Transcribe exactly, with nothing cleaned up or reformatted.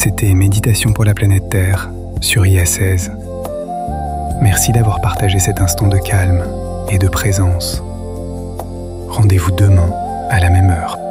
C'était Méditation pour la planète Terre sur I A seize. Merci d'avoir partagé cet instant de calme et de présence. Rendez-vous demain à la même heure.